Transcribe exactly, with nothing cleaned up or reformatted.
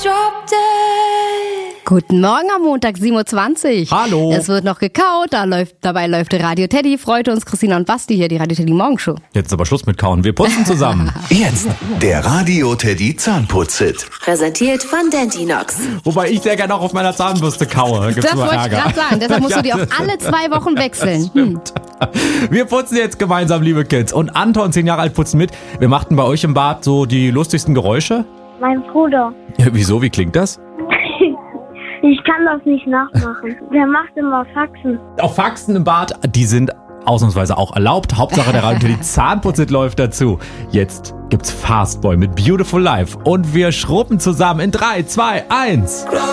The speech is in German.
drop dead. Guten Morgen am Montag, sieben Uhr zwanzig. Hallo. Es wird noch gekaut, da läuft, dabei läuft Radio Teddy. Freut uns, Christina und Basti hier, die Radio Teddy Morgenshow. Jetzt ist aber Schluss mit Kauen, wir putzen zusammen. Jetzt der Radio Teddy Zahnputz-Hit. Präsentiert von Dentinox. Wobei ich sehr gerne auch auf meiner Zahnbürste kaue. Gibt's Das nur wollte ich Ärger. gerade sagen, deshalb musst du die auch alle zwei Wochen wechseln. Hm. Wir putzen jetzt gemeinsam, liebe Kids. Und Anton, zehn Jahre alt, putzt mit. Wir machten bei euch im Bad so die lustigsten Geräusche. Mein Bruder. Ja, wieso? Wie klingt das? Ich kann das nicht nachmachen. Der macht immer Faxen. Auch Faxen im Bad, die sind ausnahmsweise auch erlaubt. Hauptsache der Radio Teddy Zahnputz-Hit läuft dazu. Jetzt gibt's Fastboy mit Beautiful Life. Und wir schrubben zusammen in drei, zwei, eins.